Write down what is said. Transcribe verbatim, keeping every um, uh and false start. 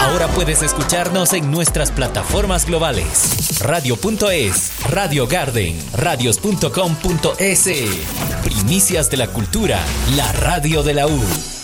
Ahora puedes escucharnos en nuestras plataformas globales. Radio punto es, Radio Garden, radios punto com punto es. Primicias de la cultura, la radio de la U.